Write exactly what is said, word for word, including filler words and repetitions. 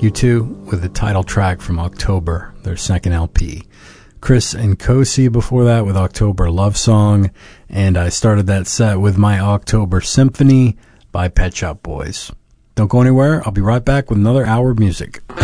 U two with the title track from October, their second L P. Chris and Kosi before that with October Love Song, and I started that set with my October Symphony by Pet Shop Boys. Don't go anywhere. I'll be right back with another hour of music.